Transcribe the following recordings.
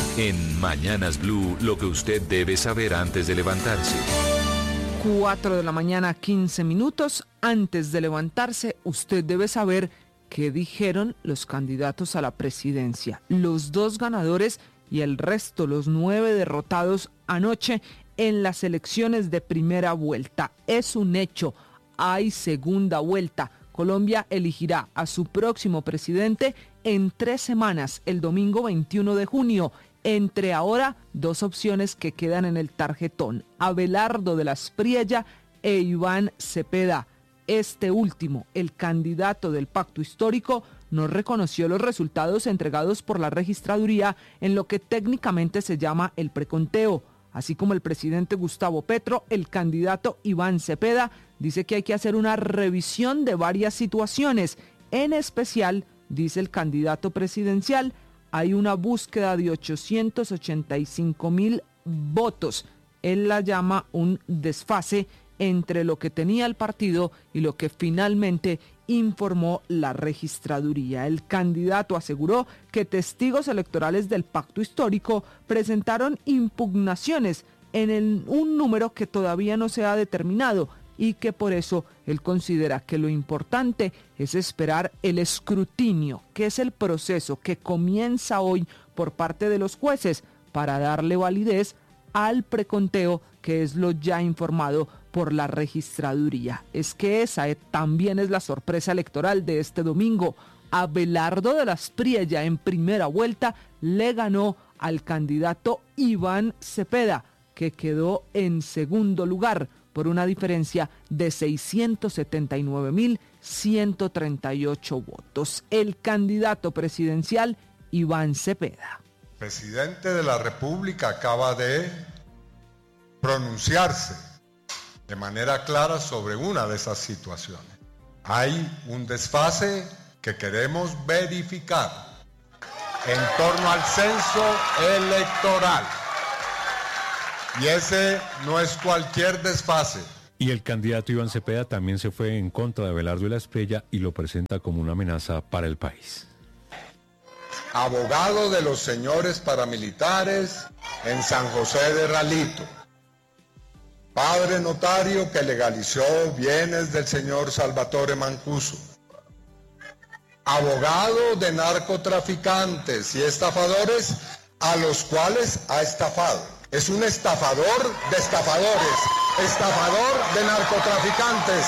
En Mañanas Blue, lo que usted debe saber antes de levantarse. 4 de la mañana, 15 minutos. Antes de levantarse, usted debe saber qué dijeron los candidatos a la presidencia. Los 2 ganadores y el resto, los 9 derrotados anoche en las elecciones de primera vuelta. Es un hecho, hay segunda vuelta. Colombia elegirá a su próximo presidente en 3 semanas, el domingo 21 de junio. Entre ahora, 2 opciones que quedan en el tarjetón: Abelardo de la Espriella e Iván Cepeda. Este último, el candidato del pacto histórico, no reconoció los resultados entregados por la registraduría en lo que técnicamente se llama el preconteo. Así como el presidente Gustavo Petro, el candidato Iván Cepeda dice que hay que hacer una revisión de varias situaciones. En especial, dice el candidato presidencial, hay una búsqueda de 885,000 votos. Él la llama un desfase entre lo que tenía el partido y lo que finalmente informó la registraduría. El candidato aseguró que testigos electorales del pacto histórico presentaron impugnaciones en un número que todavía no se ha determinado y que por eso él considera que lo importante es esperar el escrutinio, que es el proceso que comienza hoy por parte de los jueces para darle validez al preconteo, que es lo ya informado por la registraduría. Es que esa también es la sorpresa electoral de este domingo. Abelardo de la Espriella en primera vuelta le ganó al candidato Iván Cepeda, que quedó en segundo lugar por una diferencia de 679,138 votos. El candidato presidencial Iván Cepeda. El presidente de la República acaba de pronunciarse de manera clara sobre una de esas situaciones. Hay un desfase que queremos verificar en torno al censo electoral. Y ese no es cualquier desfase. Y el candidato Iván Cepeda también se fue en contra de Abelardo de la Espriella y lo presenta como una amenaza para el país. Abogado de los señores paramilitares en San José de Ralito. Padre notario que legalizó bienes del señor Salvatore Mancuso. Abogado de narcotraficantes y estafadores a los cuales ha estafado. Es un estafador de estafadores, estafador de narcotraficantes.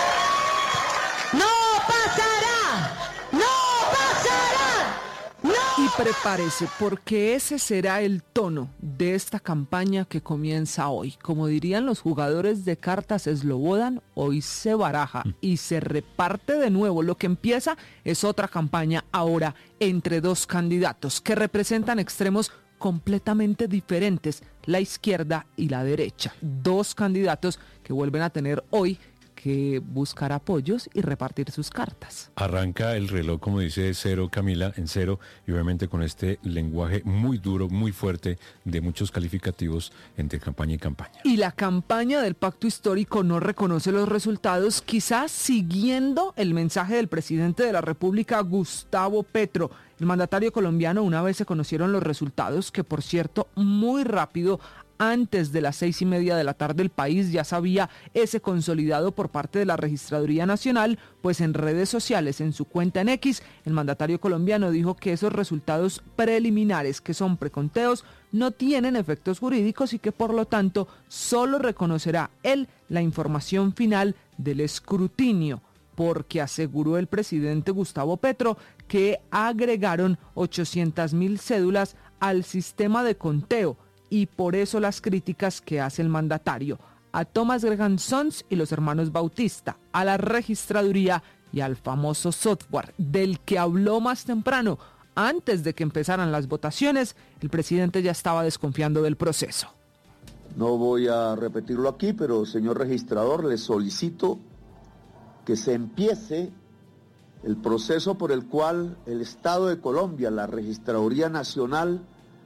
¡No pasará! ¡No pasará! ¡No! Y prepárese, porque ese será el tono de esta campaña que comienza hoy. Como dirían los jugadores de cartas Slobodan, hoy se baraja y se reparte de nuevo. Lo que empieza es otra campaña ahora entre 2 candidatos que representan extremos completamente diferentes, la izquierda y la derecha. 2 candidatos que vuelven a tener hoy que buscar apoyos y repartir sus cartas. Arranca el reloj, como dice Cero, Camila, en cero, y obviamente con este lenguaje muy duro, muy fuerte, de muchos calificativos entre campaña y campaña. Y la campaña del pacto histórico no reconoce los resultados, quizás siguiendo el mensaje del presidente de la República, Gustavo Petro. El mandatario colombiano, una vez se conocieron los resultados, que por cierto, muy rápido, antes de las 6:30 de la tarde, el país ya sabía ese consolidado por parte de la Registraduría Nacional, pues en redes sociales, en su cuenta en X, el mandatario colombiano dijo que esos resultados preliminares, que son preconteos, no tienen efectos jurídicos y que por lo tanto solo reconocerá él la información final del escrutinio, porque aseguró el presidente Gustavo Petro que agregaron 800,000 cédulas al sistema de conteo, y por eso las críticas que hace el mandatario a Thomas Gregan Sons y los hermanos Bautista, a la registraduría y al famoso software del que habló más temprano. Antes de que empezaran las votaciones, el presidente ya estaba desconfiando del proceso. No voy a repetirlo aquí, pero señor registrador, le solicito que se empiece el proceso por el cual el Estado de Colombia, la Registraduría Nacional,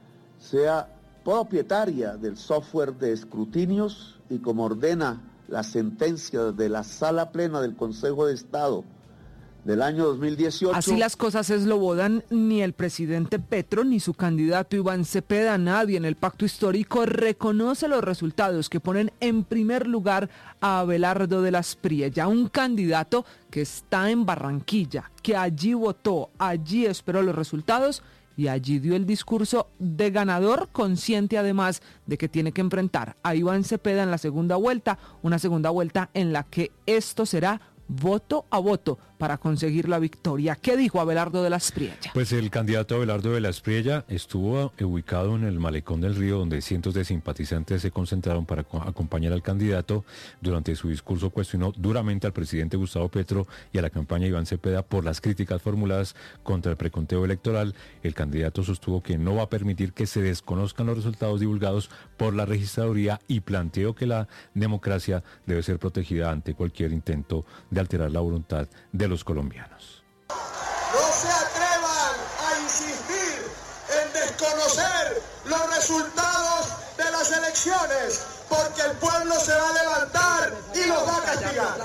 sea propietaria del software de escrutinios y como ordena la sentencia de la Sala Plena del Consejo de Estado del año 2018. Así las cosas, Slobodan, ni el presidente Petro ni su candidato Iván Cepeda, nadie en el pacto histórico reconoce los resultados que ponen en primer lugar a Abelardo de la Espriella, un candidato que está en Barranquilla, que allí votó, allí esperó los resultados y allí dio el discurso de ganador, consciente además de que tiene que enfrentar a Iván Cepeda en la segunda vuelta, una segunda vuelta en la que esto será voto a voto para conseguir la victoria. ¿Qué dijo Abelardo de la Espriella? Pues el candidato Abelardo de la Espriella estuvo ubicado en el Malecón del Río, donde cientos de simpatizantes se concentraron para acompañar al candidato. Durante su discurso cuestionó duramente al presidente Gustavo Petro y a la campaña Iván Cepeda por las críticas formuladas contra el preconteo electoral. El candidato sostuvo que no va a permitir que se desconozcan los resultados divulgados por la registraduría y planteó que la democracia debe ser protegida ante cualquier intento de alterar la voluntad de los colombianos. No se atrevan a insistir en desconocer los resultados de las elecciones, porque el pueblo se va a levantar y los va a castigar.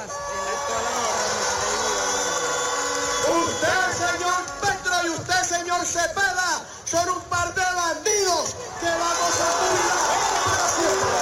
Usted, señor Petro, y usted, señor Cepeda, son un par de bandidos que vamos a cuidar para siempre.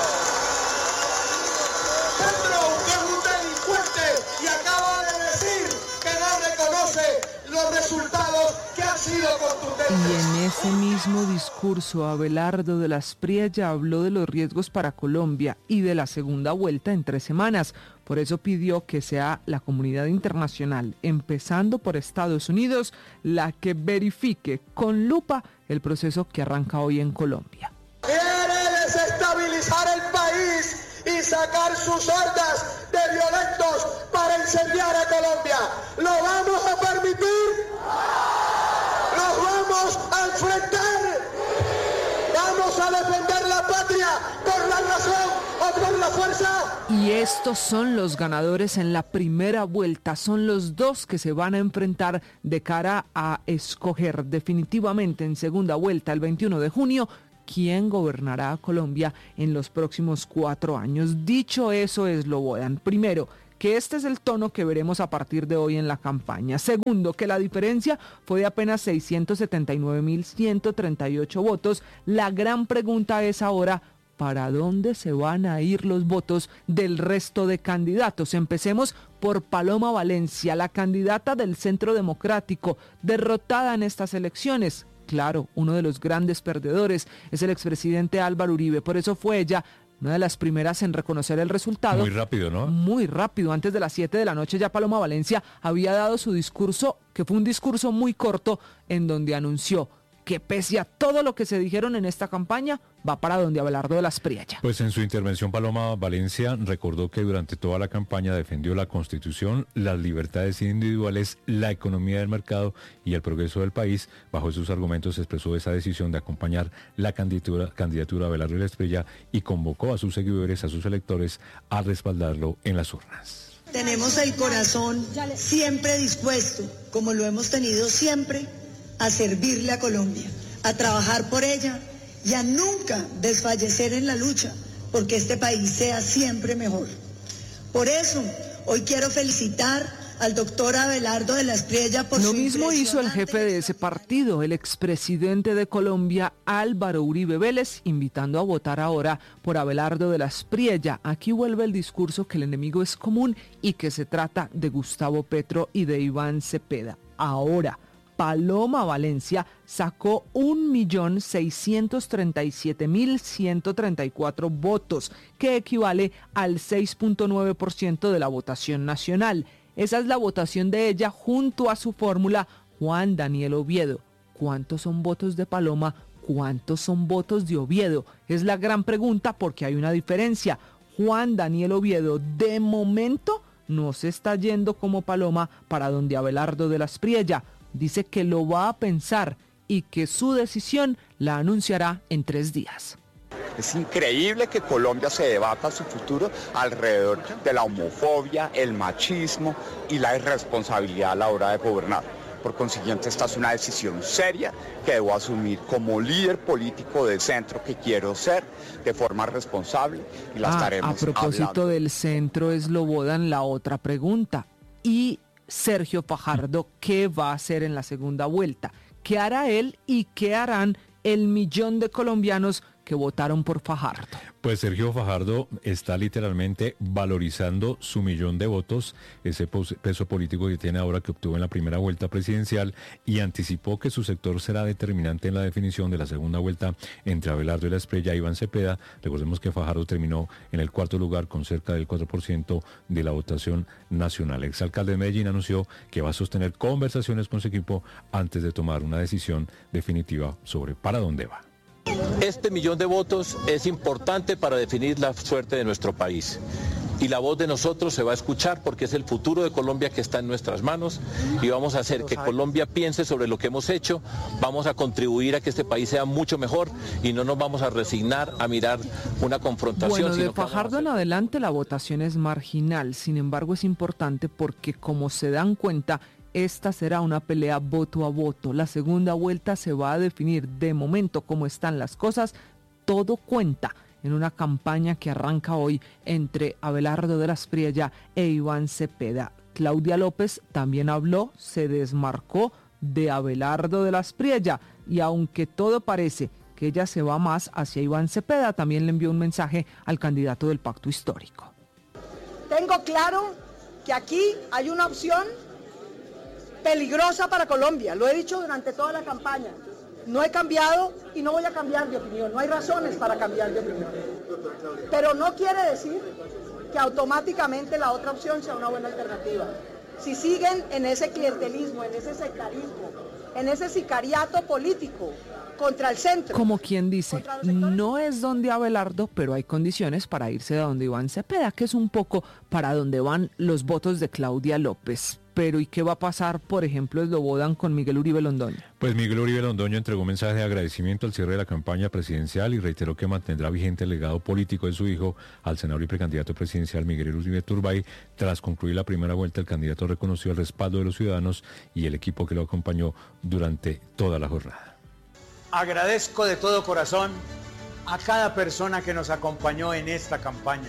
Petro, usted es un delincuente y acaba de decir que no reconoce los resultados que han sido contundentes. Y en ese mismo discurso, Abelardo de la Espriella habló de los riesgos para Colombia y de la segunda vuelta en 3 semanas. Por eso pidió que sea la comunidad internacional, empezando por Estados Unidos, la que verifique con lupa el proceso que arranca hoy en Colombia. Quiere desestabilizar el país y sacar sus hordas de violentos para incendiar a Colombia. ¿Lo vamos a permitir? ¿Los vamos a enfrentar? ¿Vamos a defender la patria por la razón o por la fuerza? Y estos son los ganadores en la primera vuelta, son los dos que se van a enfrentar de cara a escoger definitivamente en segunda vuelta el 21 de junio quién gobernará a Colombia en los próximos 4 años. Dicho eso, Slobodan, primero, que este es el tono que veremos a partir de hoy en la campaña. Segundo, que la diferencia fue de apenas 679.138 votos. La gran pregunta es ahora, ¿para dónde se van a ir los votos del resto de candidatos? Empecemos por Paloma Valencia, la candidata del Centro Democrático, derrotada en estas elecciones. Claro, uno de los grandes perdedores es el expresidente Álvaro Uribe, por eso fue ella una de las primeras en reconocer el resultado. Muy rápido, ¿no? Muy rápido. Antes de las 7 de la noche ya Paloma Valencia había dado su discurso, que fue un discurso muy corto, en donde anunció que pese a todo lo que se dijeron en esta campaña, va para donde Abelardo de la Espriella. Pues en su intervención Paloma Valencia recordó que durante toda la campaña defendió la Constitución, las libertades individuales, la economía del mercado y el progreso del país. Bajo sus argumentos expresó esa decisión de acompañar la candidatura de Abelardo de la Espriella y convocó a sus seguidores, a sus electores, a respaldarlo en las urnas. Tenemos el corazón siempre dispuesto, como lo hemos tenido siempre, a servirle a Colombia, a trabajar por ella y a nunca desfallecer en la lucha porque este país sea siempre mejor. Por eso, hoy quiero felicitar al doctor Abelardo de la Espriella por Lo su mismo hizo el jefe de ese partido, el expresidente de Colombia, Álvaro Uribe Vélez, invitando a votar ahora por Abelardo de la Espriella. Aquí vuelve el discurso que el enemigo es común y que se trata de Gustavo Petro y de Iván Cepeda. Ahora, Paloma Valencia sacó 1.637.134 votos, que equivale al 6.9% de la votación nacional. Esa es la votación de ella junto a su fórmula Juan Daniel Oviedo. ¿Cuántos son votos de Paloma? ¿Cuántos son votos de Oviedo? Es la gran pregunta porque hay una diferencia. Juan Daniel Oviedo, de momento, no se está yendo como Paloma para donde Abelardo de la Espriella. Dice que lo va a pensar y que su decisión la anunciará en 3 días. Es increíble que Colombia se debata su futuro alrededor de la homofobia, el machismo y la irresponsabilidad a la hora de gobernar. Por consiguiente, esta es una decisión seria que debo asumir como líder político de centro que quiero ser de forma responsable y la estaremos A propósito hablando. del centro, Slobodan, la otra pregunta. ¿Y Sergio Fajardo qué va a hacer en la segunda vuelta, qué hará él y qué harán el millón de colombianos que votaron por Fajardo. Pues Sergio Fajardo está literalmente valorizando su millón de votos, ese peso político que tiene ahora, que obtuvo en la primera vuelta presidencial, y anticipó que su sector será determinante en la definición de la segunda vuelta entre Abelardo de la Espriella y Iván Cepeda. Recordemos que Fajardo terminó en el cuarto lugar con cerca del 4% de la votación nacional. El exalcalde de Medellín anunció que va a sostener conversaciones con su equipo antes de tomar una decisión definitiva sobre para dónde va. Este millón de votos es importante para definir la suerte de nuestro país. Y la voz de nosotros se va a escuchar porque es el futuro de Colombia que está en nuestras manos y vamos a hacer que Colombia piense sobre lo que hemos hecho, vamos a contribuir a que este país sea mucho mejor y no nos vamos a resignar a mirar una confrontación. Bueno, de Fajardo en adelante la votación es marginal, sin embargo es importante porque, como se dan cuenta, esta será una pelea voto a voto. La segunda vuelta se va a definir. De momento, como están las cosas, todo cuenta en una campaña que arranca hoy entre Abelardo de la Espriella e Iván Cepeda. Claudia López también habló, se desmarcó de Abelardo de la Espriella, y aunque todo parece que ella se va más hacia Iván Cepeda, también le envió un mensaje al candidato del Pacto Histórico. Tengo claro que aquí hay una opción peligrosa para Colombia, lo he dicho durante toda la campaña. No he cambiado y no voy a cambiar de opinión, no hay razones para cambiar de opinión. Pero no quiere decir que automáticamente la otra opción sea una buena alternativa. Si siguen en ese clientelismo, en ese sectarismo, en ese sicariato político contra el centro. Como quien dice, no es donde Abelardo, pero hay condiciones para irse de donde Iván Cepeda, que es un poco para donde van los votos de Claudia López. Pero ¿y qué va a pasar, por ejemplo, Eslobodan con Miguel Uribe Londoño? Pues Miguel Uribe Londoño entregó un mensaje de agradecimiento al cierre de la campaña presidencial y reiteró que mantendrá vigente el legado político de su hijo, al senador y precandidato presidencial Miguel Uribe Turbay. Tras concluir la primera vuelta, el candidato reconoció el respaldo de los ciudadanos y el equipo que lo acompañó durante toda la jornada. Agradezco de todo corazón a cada persona que nos acompañó en esta campaña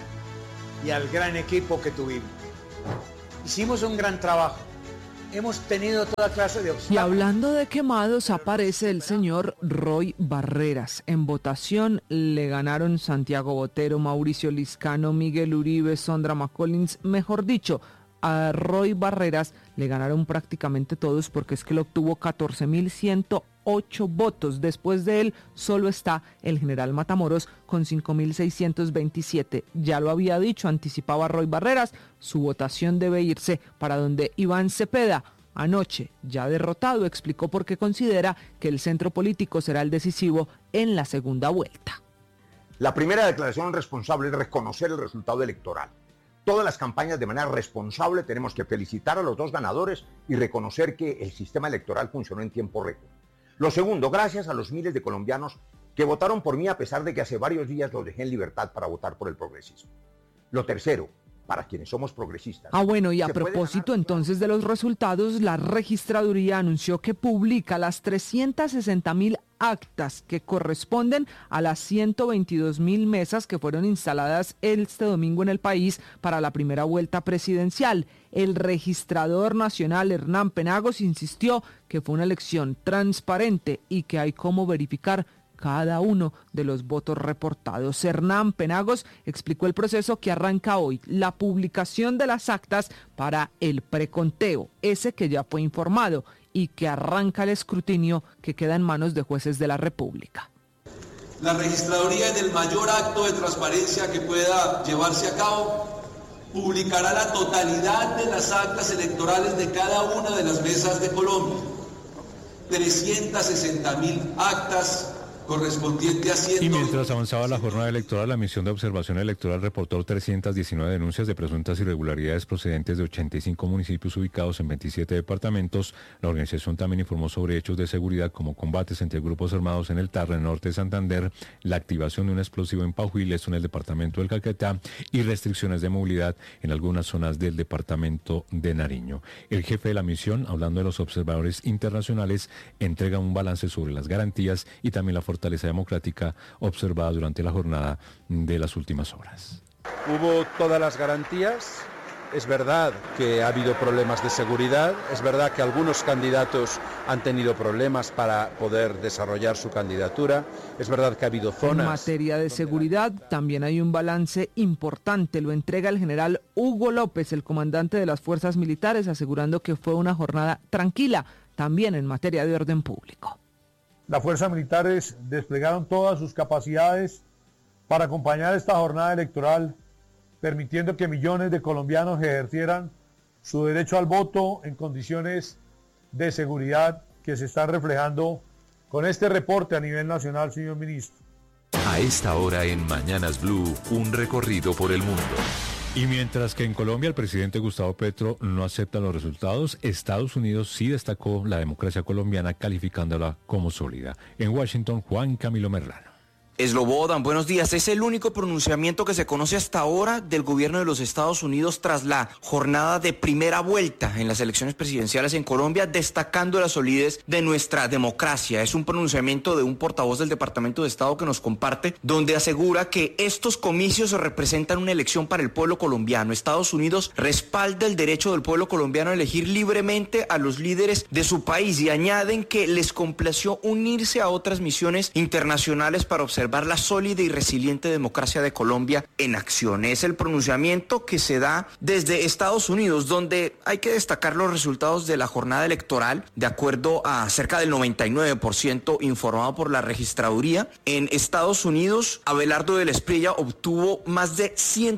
y al gran equipo que tuvimos. Hicimos un gran trabajo. Hemos tenido toda clase de obstáculos. Y hablando de quemados, aparece el señor Roy Barreras. En votación le ganaron Santiago Botero, Mauricio Liscano, Miguel Uribe, Sondra McCollins. Mejor dicho, a Roy Barreras le ganaron prácticamente todos, porque es que lo obtuvo 14.108 votos. Después de él solo está el general Matamoros con 5.627. Ya lo había dicho, anticipaba Roy Barreras, su votación debe irse para donde Iván Cepeda. Anoche, ya derrotado, explicó por qué considera que el centro político será el decisivo en la segunda vuelta. La primera declaración responsable es reconocer el resultado electoral. Todas las campañas de manera responsable tenemos que felicitar a los dos ganadores y reconocer que el sistema electoral funcionó en tiempo récord. Lo segundo, gracias a los miles de colombianos que votaron por mí a pesar de que hace varios días los dejé en libertad para votar por el progresismo. Lo tercero, para quienes somos progresistas. Bueno, y a propósito entonces de los resultados, la registraduría anunció que publica las 360.000 actas que corresponden a las 122.000 mesas que fueron instaladas este domingo en el país para la primera vuelta presidencial. El registrador nacional Hernán Penagos insistió que fue una elección transparente y que hay cómo verificar cada uno de los votos reportados. Hernán Penagos explicó el proceso que arranca hoy, la publicación de las actas para el preconteo, ese que ya fue informado, y que arranca el escrutinio que queda en manos de jueces de la República. La registraduría, en el mayor acto de transparencia que pueda llevarse a cabo, publicará la totalidad de las actas electorales de cada una de las mesas de Colombia. 360.000 actas correspondiente a 100. Y mientras avanzaba la jornada electoral, la misión de observación electoral reportó 319 denuncias de presuntas irregularidades procedentes de 85 municipios ubicados en 27 departamentos. La organización también informó sobre hechos de seguridad como combates entre grupos armados en el Tarra, en norte de Santander, la activación de un explosivo en Paujuil, esto en el departamento del Caquetá, y restricciones de movilidad en algunas zonas del departamento de Nariño. El jefe de la misión, hablando de los observadores internacionales, entrega un balance sobre las garantías y también la fortaleza democrática observada durante la jornada de las últimas horas. Hubo todas las garantías Es verdad que ha habido problemas de seguridad, es verdad que algunos candidatos han tenido problemas para poder desarrollar su candidatura, es verdad que ha habido zonas... En materia de seguridad también hay un balance importante, lo entrega el general Hugo López, el comandante de las fuerzas militares, asegurando que fue una jornada tranquila, también en materia de orden público. Las fuerzas militares desplegaron todas sus capacidades para acompañar esta jornada electoral, permitiendo que millones de colombianos ejercieran su derecho al voto en condiciones de seguridad que se están reflejando con este reporte a nivel nacional, señor ministro. A esta hora en Mañanas Blue, un recorrido por el mundo. Y mientras que en Colombia el presidente Gustavo Petro no acepta los resultados, Estados Unidos sí destacó la democracia colombiana calificándola como sólida. En Washington, Juan Camilo Merlano. Slobodan, buenos días. Es el único pronunciamiento que se conoce hasta ahora del gobierno de los Estados Unidos tras la jornada de primera vuelta en las elecciones presidenciales en Colombia, destacando la solidez de nuestra democracia. Es un pronunciamiento de un portavoz del Departamento de Estado que nos comparte, donde asegura que estos comicios representan una elección para el pueblo colombiano. Estados Unidos respalda el derecho del pueblo colombiano a elegir libremente a los líderes de su país y añaden que les complació unirse a otras misiones internacionales para observar la sólida y resiliente democracia de Colombia en acción. Es el pronunciamiento que se da desde Estados Unidos, donde hay que destacar los resultados de la jornada electoral. De acuerdo a cerca del 99% informado por la registraduría, en Estados Unidos, Abelardo de la Espriella obtuvo más de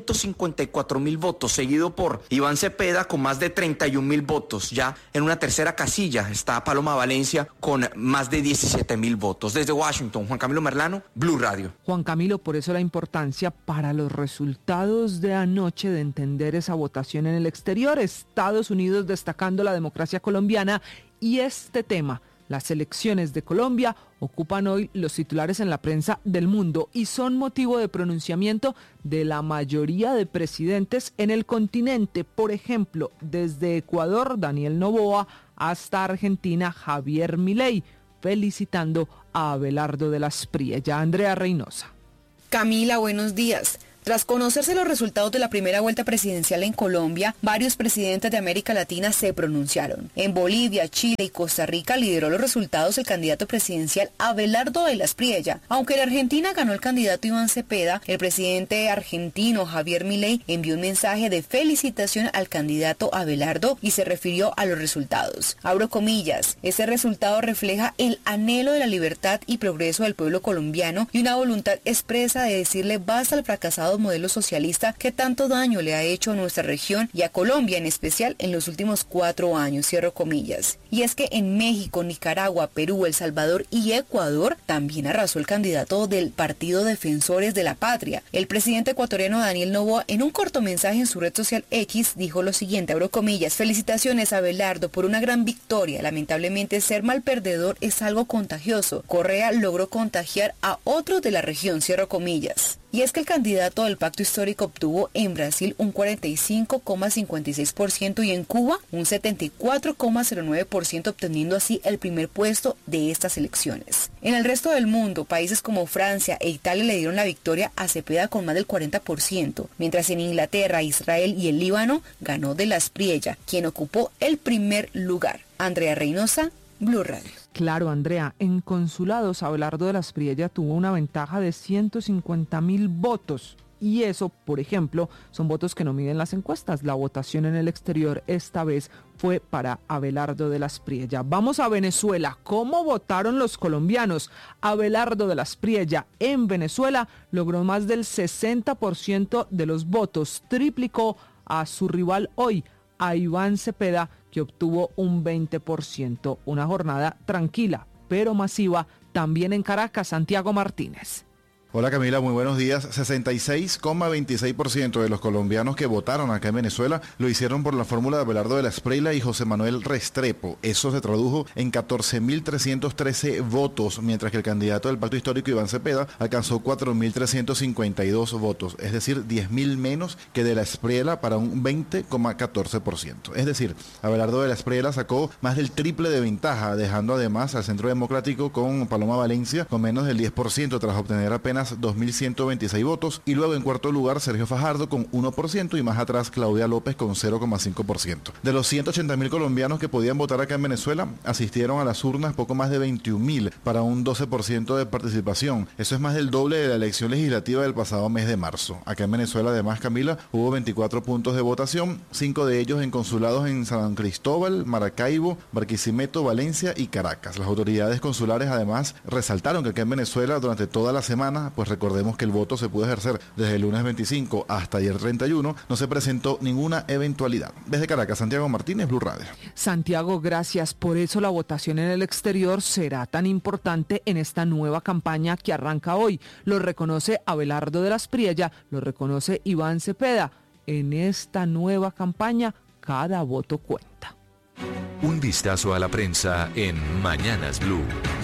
154.000 votos, seguido por Iván Cepeda con más de 31.000 votos. Ya en una tercera casilla está Paloma Valencia con más de 17.000 votos. Desde Washington, Juan Camilo Merlano, Blue Radio. Juan Camilo, por eso la importancia para los resultados de anoche de entender esa votación en el exterior. Estados Unidos destacando la democracia colombiana y este tema, las elecciones de Colombia, ocupan hoy los titulares en la prensa del mundo y son motivo de pronunciamiento de la mayoría de presidentes en el continente. Por ejemplo, desde Ecuador, Daniel Noboa, hasta Argentina, Javier Milei, felicitando a Abelardo de la Espriella. Andrea Reynosa. Camila, buenos días. Tras conocerse los resultados de la primera vuelta presidencial en Colombia, varios presidentes de América Latina se pronunciaron. En Bolivia, Chile y Costa Rica lideró los resultados el candidato presidencial Abelardo de la Espriella. Aunque en Argentina ganó el candidato Iván Cepeda, el presidente argentino Javier Milei envió un mensaje de felicitación al candidato Abelardo y se refirió a los resultados. Abro comillas, este resultado refleja el anhelo de la libertad y progreso del pueblo colombiano y una voluntad expresa de decirle basta al fracasado modelo socialista que tanto daño le ha hecho a nuestra región y a Colombia en especial en los últimos 4 años, cierro comillas. Y es que en México, Nicaragua, Perú, El Salvador y Ecuador también arrasó el candidato del Partido Defensores de la Patria. El presidente ecuatoriano Daniel Noboa en un corto mensaje en su red social X dijo lo siguiente, abro comillas, felicitaciones a Abelardo por una gran victoria, lamentablemente ser mal perdedor es algo contagioso. Correa logró contagiar a otros de la región, cierro comillas. Y es que el candidato del Pacto Histórico obtuvo en Brasil un 45,56% y en Cuba un 74,09%, obteniendo así el primer puesto de estas elecciones. En el resto del mundo, países como Francia e Italia le dieron la victoria a Cepeda con más del 40%, mientras en Inglaterra, Israel y el Líbano ganó de la Espriella, quien ocupó el primer lugar. Andrea Reynosa, Blue Radio. Claro, Andrea, en consulados Abelardo de la Espriella tuvo una ventaja de 150.000 votos. Y eso, por ejemplo, son votos que no miden las encuestas. La votación en el exterior esta vez fue para Abelardo de la Espriella. Vamos a Venezuela. ¿Cómo votaron los colombianos? Abelardo de la Espriella en Venezuela logró más del 60% de los votos. Triplicó a su rival hoy, a Iván Cepeda, que obtuvo un 20%. Una jornada tranquila, pero masiva, también en Caracas. Santiago Martínez. Hola Camila, muy buenos días. 66,26% de los colombianos que votaron acá en Venezuela lo hicieron por la fórmula de Abelardo de la Espriella y José Manuel Restrepo. Eso se tradujo en 14.313 votos, mientras que el candidato del Pacto Histórico, Iván Cepeda, alcanzó 4.352 votos, es decir, 10.000 menos que de la Espriella para un 20,14%. Es decir, Abelardo de la Espriella sacó más del triple de ventaja, dejando además al Centro Democrático con Paloma Valencia con menos del 10% tras obtener apenas apenas 2.126 votos. Y luego en cuarto lugar Sergio Fajardo con 1% y más atrás Claudia López con 0,5%. De los 180.000 colombianos que podían votar acá en Venezuela, asistieron a las urnas poco más de 21.000 para un 12% de participación. Eso es más del doble de la elección legislativa del pasado mes de marzo. Acá en Venezuela, además, Camila, hubo 24 puntos de votación, 5 de ellos en consulados en San Cristóbal, Maracaibo, Barquisimeto, Valencia y Caracas. Las autoridades consulares además resaltaron que acá en Venezuela durante toda la semana, pues recordemos que el voto se pudo ejercer desde el lunes 25 hasta ayer 31, no se presentó ninguna eventualidad. Desde Caracas, Santiago Martínez, Blue Radio. Santiago, gracias. Por eso la votación en el exterior será tan importante en esta nueva campaña que arranca hoy. Lo reconoce Abelardo de la Espriella, lo reconoce Iván Cepeda. En esta nueva campaña, cada voto cuenta. Un vistazo a la prensa en Mañanas Blue.